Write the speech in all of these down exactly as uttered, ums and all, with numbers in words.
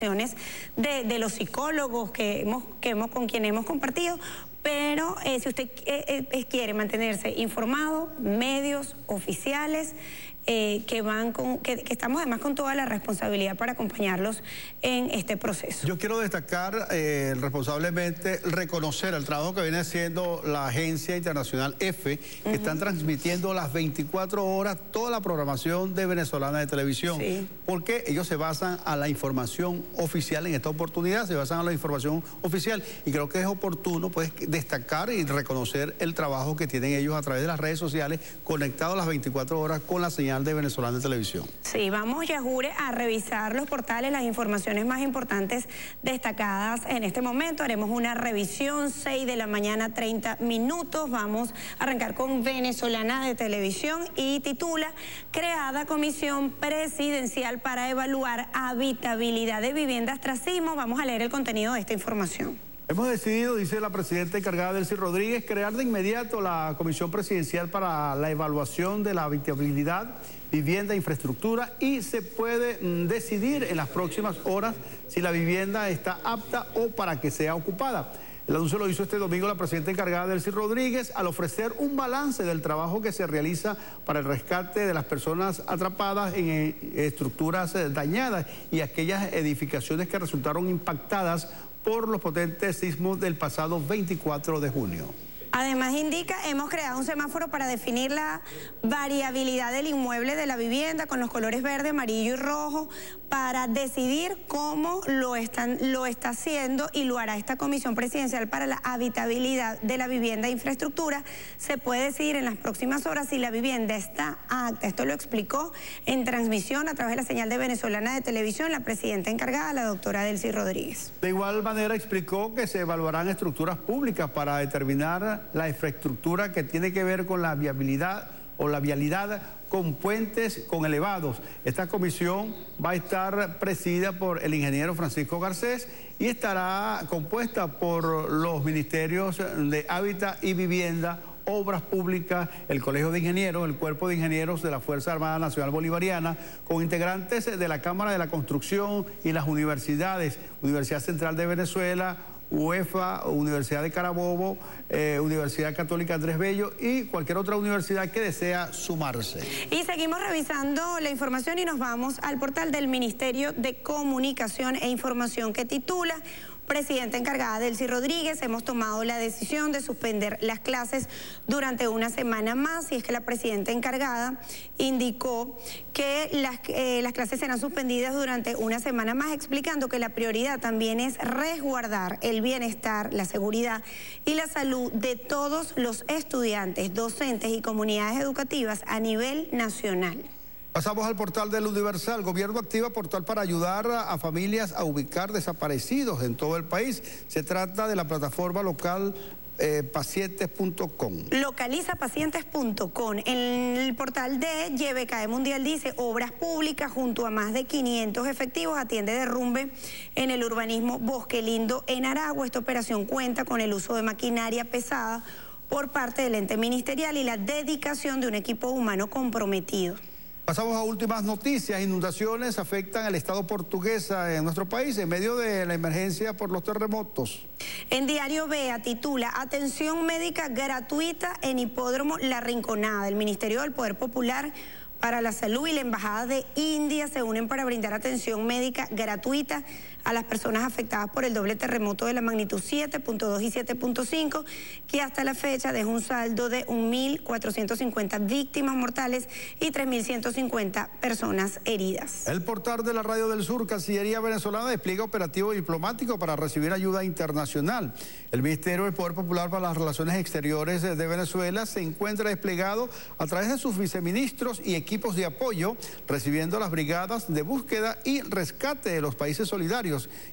De, de los psicólogos que hemos, que hemos, con quienes hemos compartido, pero eh, si usted eh, eh, quiere mantenerse informado, medios oficiales eh, que van con, que, que estamos además con toda la responsabilidad para acompañarlos en este proceso. Yo quiero destacar eh, responsablemente, reconocer el trabajo que viene haciendo la agencia internacional EFE, que uh-huh. están transmitiendo las veinticuatro horas toda la programación de Venezolana de Televisión, sí. porque ellos se basan a la información oficial. En esta oportunidad se basan a la información oficial y creo que es oportuno pues destacar y reconocer el trabajo que tienen ellos a través de las redes sociales, conectados las veinticuatro horas con la señal de Venezolana de Televisión. Sí, vamos, Yajure, a revisar los portales, las informaciones más importantes destacadas en este momento. Haremos una revisión, seis de la mañana, treinta minutos. Vamos a arrancar con Venezolana de Televisión y titula: creada comisión presidencial para evaluar habitabilidad de viviendas tras sismo. Vamos a leer el contenido de esta información. Hemos decidido, dice la presidenta encargada Delcy Rodríguez, crear de inmediato la Comisión Presidencial para la evaluación de la habitabilidad, vivienda e infraestructura, y se puede mm, decidir en las próximas horas si la vivienda está apta o para que sea ocupada. El anuncio lo hizo este domingo la presidenta encargada Delcy Rodríguez al ofrecer un balance del trabajo que se realiza para el rescate de las personas atrapadas en eh, estructuras eh, dañadas y aquellas edificaciones que resultaron impactadas por los potentes sismos del pasado veinticuatro de junio. Además indica, hemos creado un semáforo para definir la variabilidad del inmueble de la vivienda con los colores verde, amarillo y rojo para decidir cómo lo, están, lo está haciendo y lo hará esta Comisión Presidencial para la habitabilidad de la vivienda e infraestructura. Se puede decidir en las próximas horas si la vivienda está apta. Esto lo explicó en transmisión a través de la señal de Venezolana de Televisión la presidenta encargada, la doctora Delcy Rodríguez. De igual manera explicó que se evaluarán estructuras públicas para determinar la infraestructura que tiene que ver con la viabilidad o la vialidad con puentes, con elevados. Esta comisión va a estar presidida por el ingeniero Francisco Garcés y estará compuesta por los ministerios de Hábitat y Vivienda, Obras Públicas, el Colegio de Ingenieros, el Cuerpo de Ingenieros de la Fuerza Armada Nacional Bolivariana, con integrantes de la Cámara de la Construcción y las universidades, Universidad Central de Venezuela, U E F A, Universidad de Carabobo, eh, Universidad Católica Andrés Bello y cualquier otra universidad que desea sumarse. Y seguimos revisando la información y nos vamos al portal del Ministerio de Comunicación e Información que titula: presidenta encargada Delcy Rodríguez, hemos tomado la decisión de suspender las clases durante una semana más, y es que la presidenta encargada indicó que las, eh, las clases serán suspendidas durante una semana más, explicando que la prioridad también es resguardar el bienestar, la seguridad y la salud de todos los estudiantes, docentes y comunidades educativas a nivel nacional. Pasamos al portal del Universal. Gobierno activa portal para ayudar a familias a ubicar desaparecidos en todo el país. Se trata de la plataforma local eh, pacientes punto com. Localiza pacientes punto com. En el portal de Y B K E Mundial dice: Obras Públicas junto a más de quinientos efectivos atiende derrumbe en el urbanismo Bosque Lindo en Aragua. Esta operación cuenta con el uso de maquinaria pesada por parte del ente ministerial y la dedicación de un equipo humano comprometido. Pasamos a últimas noticias. Inundaciones afectan al estado portuguesa en nuestro país en medio de la emergencia por los terremotos. En Diario Vea titula: atención médica gratuita en Hipódromo La Rinconada. El Ministerio del Poder Popular para la Salud y la Embajada de India se unen para brindar atención médica gratuita a las personas afectadas por el doble terremoto de la magnitud siete punto dos y siete punto cinco, que hasta la fecha deja un saldo de mil cuatrocientas cincuenta víctimas mortales y tres mil ciento cincuenta personas heridas. El portal de la Radio del Sur, Cancillería venezolana, despliega operativo diplomático para recibir ayuda internacional. El Ministerio del Poder Popular para las Relaciones Exteriores de Venezuela se encuentra desplegado a través de sus viceministros y equipos de apoyo, recibiendo las brigadas de búsqueda y rescate de los países solidarios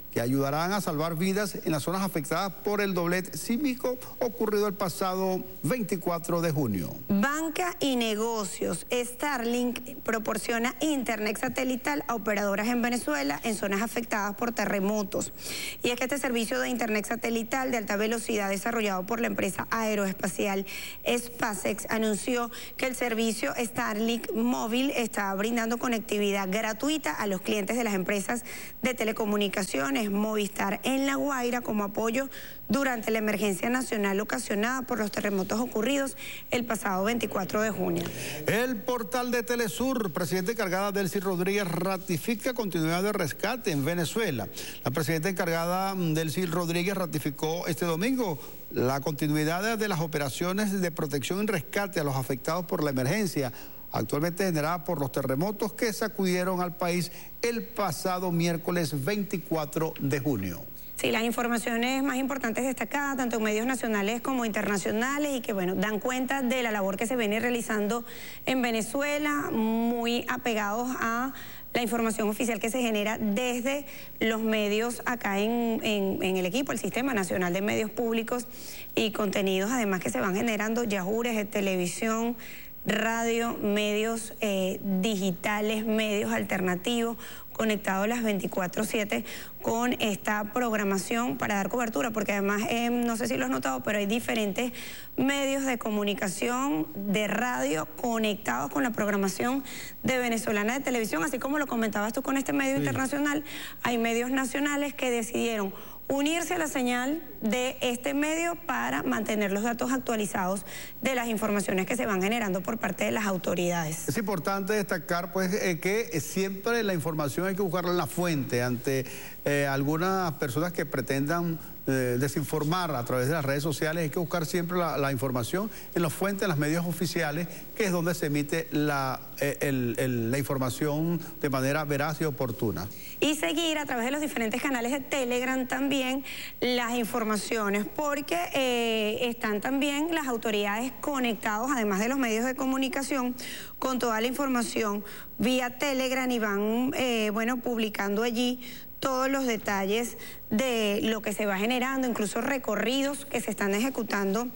que ayudarán a salvar vidas en las zonas afectadas por el doblete sísmico ocurrido el pasado veinticuatro de junio. Banca y negocios. Starlink proporciona internet satelital a operadoras en Venezuela en zonas afectadas por terremotos. Y es que este servicio de internet satelital de alta velocidad desarrollado por la empresa aeroespacial SpaceX anunció que el servicio Starlink móvil está brindando conectividad gratuita a los clientes de las empresas de telecomunicaciones Movistar en La Guaira como apoyo durante la emergencia nacional ocasionada por los terremotos ocurridos el pasado veinticuatro de junio. El portal de Telesur, presidenta encargada Delcy Rodríguez, ratifica continuidad de rescate en Venezuela. La presidenta encargada Delcy Rodríguez ratificó este domingo la continuidad de las operaciones de protección y rescate a los afectados por la emergencia actualmente generada por los terremotos que sacudieron al país el pasado miércoles veinticuatro de junio. Sí, las informaciones más importantes destacadas, tanto en medios nacionales como internacionales, y que, bueno, dan cuenta de la labor que se viene realizando en Venezuela, muy apegados a la información oficial que se genera desde los medios acá en, en, en el equipo, el Sistema Nacional de Medios Públicos, y contenidos además que se van generando, yahures de televisión, radio, medios eh, digitales, medios alternativos, conectados las veinticuatro siete con esta programación para dar cobertura, porque además, eh, no sé si lo has notado, pero hay diferentes medios de comunicación, de radio, conectados con la programación de Venezolana de Televisión, así como lo comentabas tú con este medio sí. internacional. Hay medios nacionales que decidieron unirse a la señal de este medio para mantener los datos actualizados de las informaciones que se van generando por parte de las autoridades. Es importante destacar pues eh, que siempre la información hay que buscarla en la fuente ante eh, algunas personas que pretendan eh, desinformar a través de las redes sociales. Hay que buscar siempre la, la información en las fuentes, en los medios oficiales, que es donde se emite la, eh, el, el, la información de manera veraz y oportuna. Y seguir a través de los diferentes canales de Telegram también las informaciones, porque eh, están también las autoridades conectados, además de los medios de comunicación, con toda la información vía Telegram, y van, eh, bueno, publicando allí todos los detalles de lo que se va generando, incluso recorridos que se están ejecutando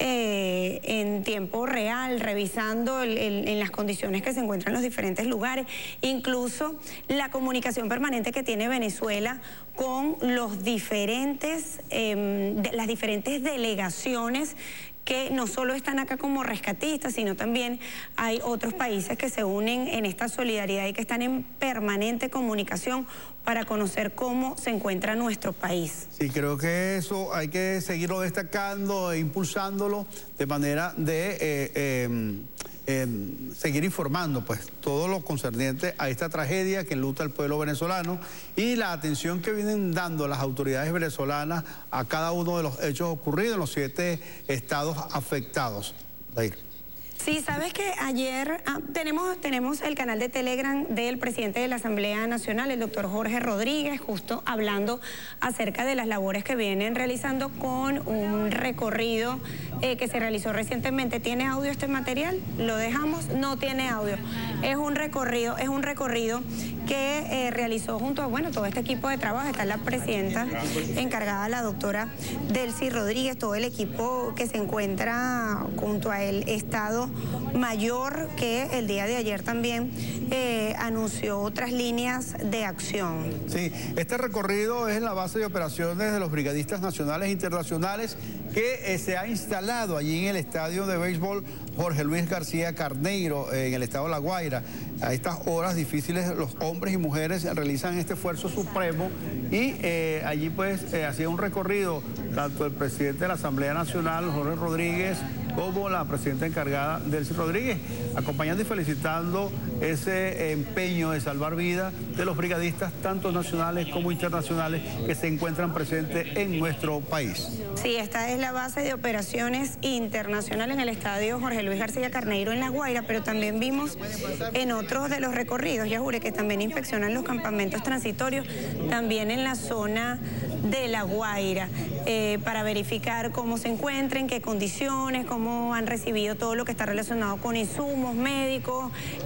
eh, en tiempo real, revisando el, el, en las condiciones que se encuentran en los diferentes lugares, incluso la comunicación permanente que tiene Venezuela con los diferentes, eh, de, las diferentes delegaciones que no solo están acá como rescatistas, sino también hay otros países que se unen en esta solidaridad y que están en permanente comunicación para conocer cómo se encuentra nuestro país. Sí, creo que eso hay que seguirlo destacando e impulsándolo de manera de eh, eh, eh, seguir informando pues todo lo concerniente a esta tragedia que enluta al pueblo venezolano y la atención que vienen dando las autoridades venezolanas a cada uno de los hechos ocurridos en los siete estados afectados. Ahí. Sí, sabes que ayer ah, tenemos, tenemos el canal de Telegram del presidente de la Asamblea Nacional, el doctor Jorge Rodríguez, justo hablando acerca de las labores que vienen realizando con un recorrido eh, que se realizó recientemente. ¿Tiene audio este material? ¿Lo dejamos? No tiene audio. Es un recorrido, es un recorrido que eh, realizó junto a, bueno, todo este equipo de trabajo. Está la presidenta encargada, la doctora Delcy Rodríguez, todo el equipo que se encuentra junto a el Estado Mayor, que el día de ayer también eh, anunció otras líneas de acción. Sí, este recorrido es la base de operaciones de los brigadistas nacionales e internacionales que eh, se ha instalado allí en el estadio de béisbol Jorge Luis García Carneiro, eh, en el estado de La Guaira. A estas horas difíciles los hombres y mujeres realizan este esfuerzo supremo y eh, allí pues eh, hacía un recorrido tanto el presidente de la Asamblea Nacional, Jorge Rodríguez, como la presidenta encargada, Delcy Rodríguez, acompañando y felicitando ese empeño de salvar vidas de los brigadistas, tanto nacionales como internacionales, que se encuentran presentes en nuestro país. Sí, esta es la base de operaciones internacionales en el estadio Jorge Luis García Carneiro en La Guaira, pero también vimos en otros de los recorridos, ya jure, que también inspeccionan los campamentos transitorios, también en la zona de La Guaira, eh, para verificar cómo se encuentran, qué condiciones, cómo han recibido todo lo que está relacionado con insumos médicos, eh,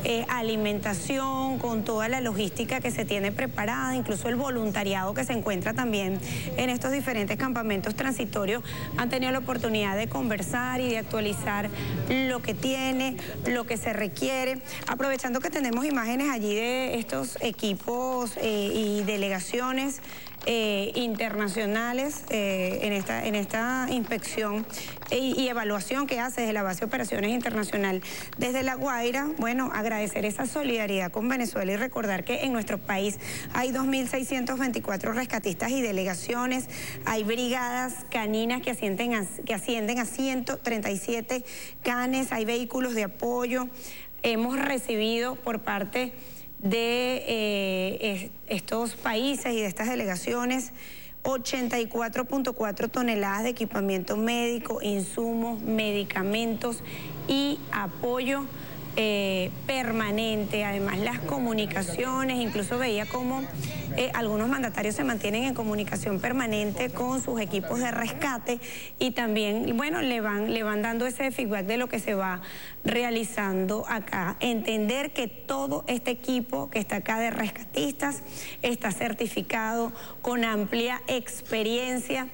alimentación, con toda la logística que se tiene preparada, incluso el voluntariado que se encuentra también en estos diferentes campamentos transitorios, han tenido la oportunidad de conversar y de actualizar lo que tiene, lo que se requiere, aprovechando que tenemos imágenes allí de estos equipos eh, y delegaciones Eh, internacionales eh, en, esta, en esta inspección y, y evaluación que hace desde la base de operaciones internacional desde La Guaira. Bueno, agradecer esa solidaridad con Venezuela y recordar que en nuestro país hay dos mil seiscientos veinticuatro rescatistas y delegaciones, hay brigadas caninas que ascienden a, que ascienden a ciento treinta y siete canes, hay vehículos de apoyo. Hemos recibido por parte de eh, estos países y de estas delegaciones ochenta y cuatro punto cuatro toneladas de equipamiento médico, insumos, medicamentos y apoyo eh, permanente. Además, las comunicaciones, incluso veía cómo eh, algunos mandatarios se mantienen en comunicación permanente con sus equipos de rescate y también, bueno, le van, le van dando ese feedback de lo que se va realizando acá. Entender que todo este equipo que está acá de rescatistas está certificado con amplia experiencia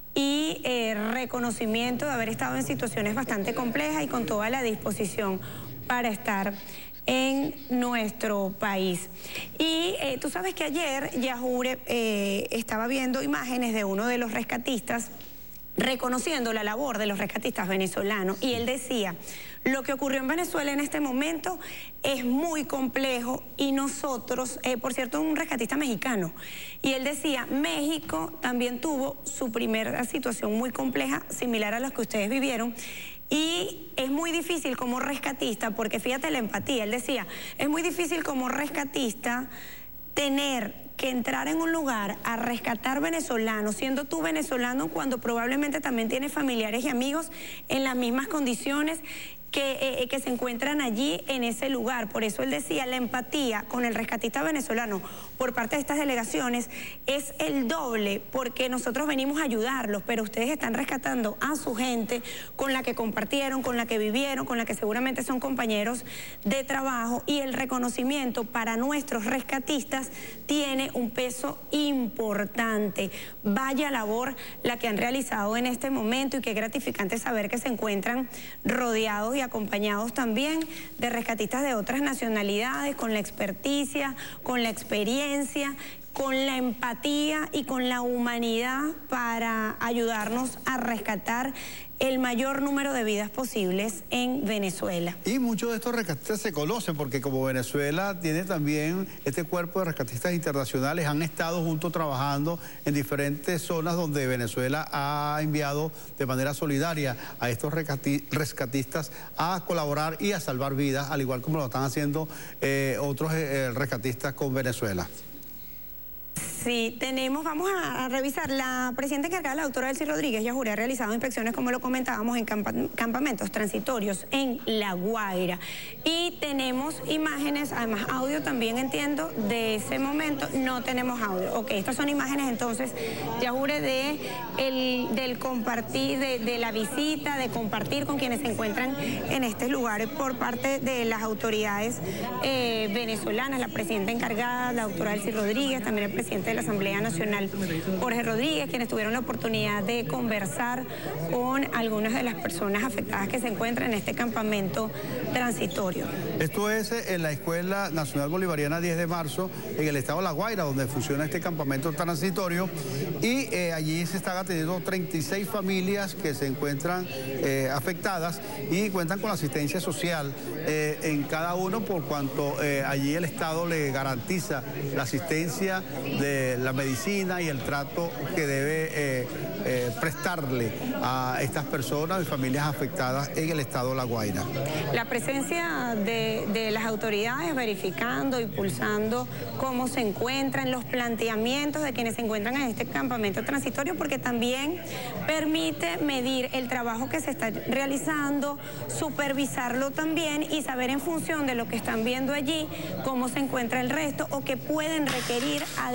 y eh, reconocimiento de haber estado en situaciones bastante complejas y con toda la disposición para estar en nuestro país. Y eh, tú sabes que ayer Yajure eh, estaba viendo imágenes de uno de los rescatistas reconociendo la labor de los rescatistas venezolanos y él decía, lo que ocurrió en Venezuela en este momento es muy complejo y nosotros, eh, por cierto, un rescatista mexicano, y él decía, México también tuvo su primera situación muy compleja, similar a la que ustedes vivieron, y es muy difícil como rescatista, porque fíjate la empatía, él decía, es muy difícil como rescatista tener que entrar en un lugar a rescatar venezolanos, siendo tú venezolano cuando probablemente también tienes familiares y amigos en las mismas condiciones que, eh, que se encuentran allí en ese lugar. Por eso él decía, la empatía con el rescatista venezolano por parte de estas delegaciones es el doble, porque nosotros venimos a ayudarlos, pero ustedes están rescatando a su gente con la que compartieron, con la que vivieron, con la que seguramente son compañeros de trabajo, y el reconocimiento para nuestros rescatistas tiene un peso importante. Vaya labor la que han realizado en este momento, y qué gratificante saber que se encuentran rodeados y acompañados también de rescatistas de otras nacionalidades, con la experticia, con la experiencia, con la empatía y con la humanidad para ayudarnos a rescatar el mayor número de vidas posibles en Venezuela. Y muchos de estos rescatistas se conocen porque como Venezuela tiene también este cuerpo de rescatistas internacionales, han estado juntos trabajando en diferentes zonas donde Venezuela ha enviado de manera solidaria a estos rescatistas a colaborar y a salvar vidas, al igual como lo están haciendo eh, otros eh, rescatistas con Venezuela. Sí, tenemos, vamos a, a revisar. La presidenta encargada, la doctora Delcy Rodríguez Yajure, ha realizado inspecciones, como lo comentábamos, en campa, campamentos transitorios en La Guaira. Y tenemos imágenes, además audio también, entiendo, de ese momento. No tenemos audio. Ok, estas son imágenes entonces, Yajure, de el, del compartir, de, de la visita, de compartir con quienes se encuentran en este lugar por parte de las autoridades eh, venezolanas, la presidenta encargada, la doctora Delcy Rodríguez, también el presidente de la Asamblea Nacional, Jorge Rodríguez, quienes tuvieron la oportunidad de conversar con algunas de las personas afectadas que se encuentran en este campamento transitorio. Esto es en la Escuela Nacional Bolivariana diez de marzo, en el estado de La Guaira, donde funciona este campamento transitorio, y eh, allí se están atendiendo treinta y seis familias que se encuentran eh, afectadas y cuentan con la asistencia social eh, en cada uno, por cuanto eh, allí el Estado le garantiza la asistencia de la medicina y el trato que debe eh, eh, prestarle a estas personas y familias afectadas en el estado de La Guaira. La presencia de, de las autoridades verificando, impulsando cómo se encuentran, los planteamientos de quienes se encuentran en este campamento transitorio, porque también permite medir el trabajo que se está realizando, supervisarlo también y saber en función de lo que están viendo allí cómo se encuentra el resto o qué pueden requerir adicionalmente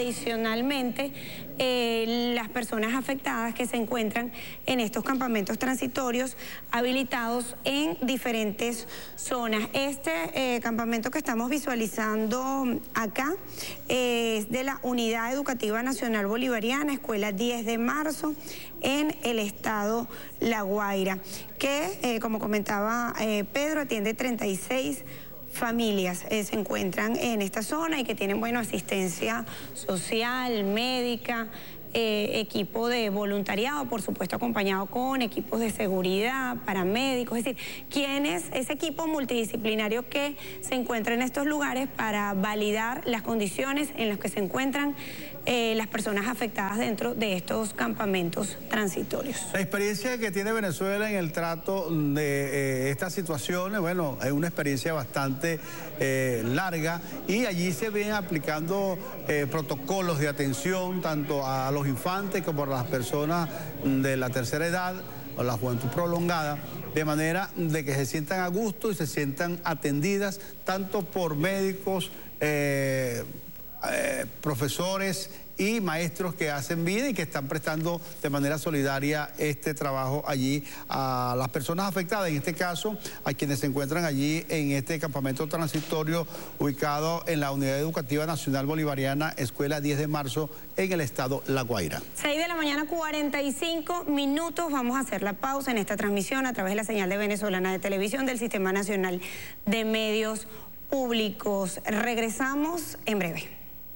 adicionalmente eh, las personas afectadas que se encuentran en estos campamentos transitorios habilitados en diferentes zonas. Este eh, campamento que estamos visualizando acá eh, es de la Unidad Educativa Nacional Bolivariana, Escuela diez de marzo, en el estado La Guaira, que, eh, como comentaba eh, Pedro, atiende treinta y seis familias eh, se encuentran en esta zona y que tienen, bueno, asistencia social, médica, eh, equipo de voluntariado, por supuesto acompañado con equipos de seguridad, paramédicos, es decir, quienes, ese equipo multidisciplinario que se encuentra en estos lugares para validar las condiciones en las que se encuentran eh, las personas afectadas dentro de estos campamentos transitorios. La experiencia que tiene Venezuela en el trato de eh, estas situaciones, bueno, es una experiencia bastante eh, larga, y allí se ven aplicando eh, protocolos de atención tanto a los infantes como a las personas de la tercera edad o la juventud prolongada, de manera de que se sientan a gusto y se sientan atendidas tanto por médicos, eh, eh, profesores y maestros que hacen vida y que están prestando de manera solidaria este trabajo allí a las personas afectadas, en este caso a quienes se encuentran allí en este campamento transitorio ubicado en la Unidad Educativa Nacional Bolivariana, Escuela diez de marzo, en el estado La Guaira. seis de la mañana, cuarenta y cinco minutos. Vamos a hacer la pausa en esta transmisión a través de la señal de Venezolana de Televisión del Sistema Nacional de Medios Públicos. Regresamos en breve.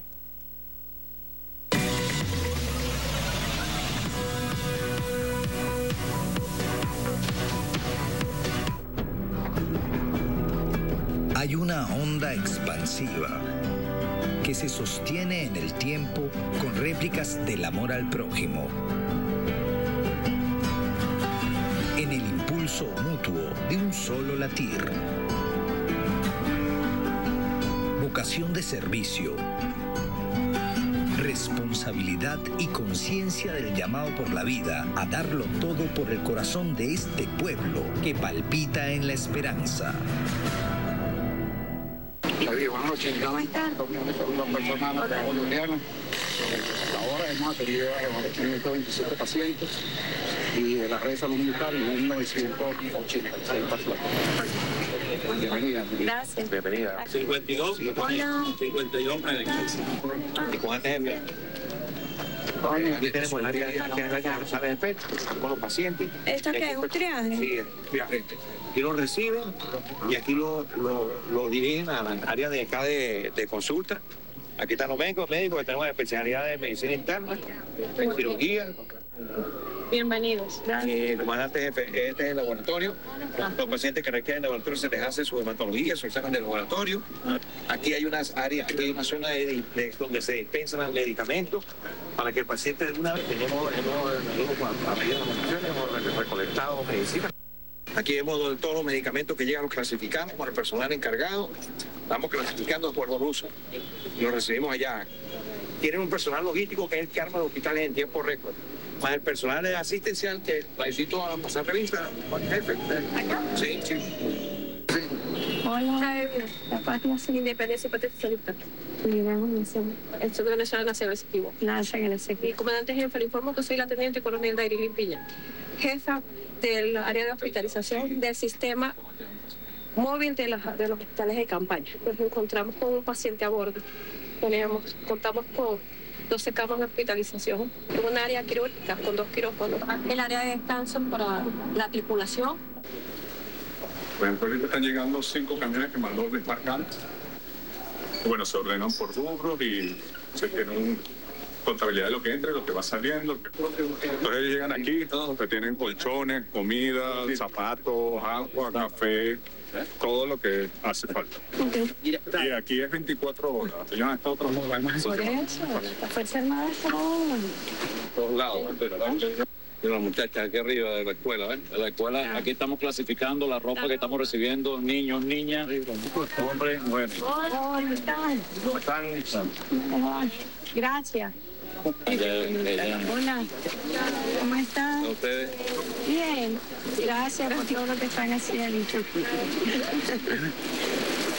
Hay una onda expansiva que se sostiene en el tiempo con réplicas del amor al prójimo, en el impulso mutuo de un solo latir, vocación de servicio, responsabilidad y conciencia del llamado por la vida a darlo todo por el corazón de este pueblo que palpita en la esperanza. Buenas noches. ¿Cómo están? Una persona boliviana. Ahora hemos atendido a quinientos veintisiete pacientes y de la red de salud militar y novecientos ochenta y seis personas. Bienvenida. Gracias. Bienvenida. cincuenta y dos. Hola. cincuenta y dos. ¿Y con antes? Aquí tenemos el área de sala de espera con los pacientes. ¿Esto qué es? ¿Un triaje? Sí, triaje. Aquí lo reciben y aquí lo, lo, lo dirigen a la área de acá de, de consulta. Aquí están los médicos, médicos que tenemos especialidad de medicina interna, de cirugía. Bienvenidos. Y el comandante jefe, este es el laboratorio. Los pacientes que requieren laboratorio se les hace su hematología, se sacan del laboratorio. Aquí hay unas áreas, aquí hay una zona de, de, donde se dispensan los medicamentos para que el paciente de una vez tenemos, hemos, hemos, a medida de las operaciones, hemos recolectado medicinas. Aquí vemos todos los medicamentos que llegan, los clasificamos con el personal encargado, estamos clasificando de acuerdo al uso y los recibimos allá. Tienen un personal logístico que es el que arma los hospitales en tiempo récord, más el personal asistencial que la necesito a pasar revista con el jefe. Sí, sí. Hola, la página sin independencia y potencialista. El Centro Nacional Nacional Executivo. Mi comandante jefe, le informo que soy la teniente coronel Dairilin Piña, jefa del área de hospitalización del sistema móvil de, la, de los hospitales de campaña. Nos encontramos con un paciente a bordo. Tenemos, contamos con doce camas de hospitalización, un área quirúrgica con dos quirófanos, el área de descanso para la tripulación. Por ejemplo, ahorita están llegando cinco camiones que mandó desmarcantes. Bueno, se ordenan por rubros y se tiene una contabilidad de lo que entra y lo que va saliendo. Entonces ellos llegan aquí, que tienen colchones, comida, zapatos, agua, café, todo lo que hace falta. Okay. Y aquí es veinticuatro horas. Ellos han estado trabajando más. Por eso, la Fuerza Armada está en Todos lados, ¿verdad? Y las muchachas aquí arriba de la escuela, ¿ven? De la escuela, aquí estamos clasificando la ropa que estamos recibiendo, niños, niñas, hombres, mujeres. Hola, ¿cómo están? ¿Cómo están? Gracias. Hola. Hola, ¿cómo están? ¿A ustedes? Bien, gracias por todo lo que están haciendo.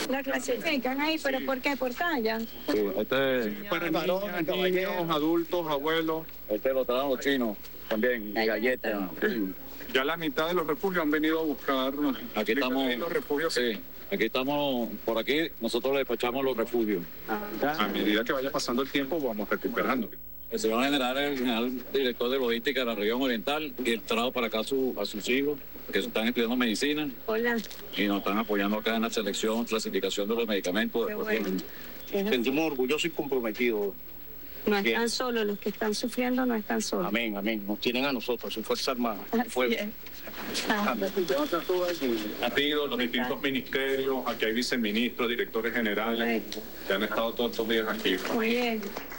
La clasifican ahí, pero ¿por qué? ¿Por talla? Sí, este es Para niñas, niños, adultos, abuelos. este lo traen los chinos también, y galletas. Sí. Ya la mitad de los refugios han venido a buscar. Aquí estamos, los refugios. sí, aquí estamos, por aquí nosotros le despachamos los refugios. A medida que vaya pasando el tiempo, vamos recuperando. El señor general es el general director de logística de la región oriental y él trajo para acá a, su, a sus hijos que están estudiando medicina. Hola. Y nos están apoyando acá en la selección, clasificación de los medicamentos. Qué bueno. Sentimos orgullosos y comprometidos. No están solos, los que están sufriendo no están solos. Amén, amén. Nos tienen a nosotros, su Fuerza Armada. Así es. Ah. Han ido los distintos ministerios, aquí hay viceministros, directores generales, que han estado todos estos días aquí. Muy bien.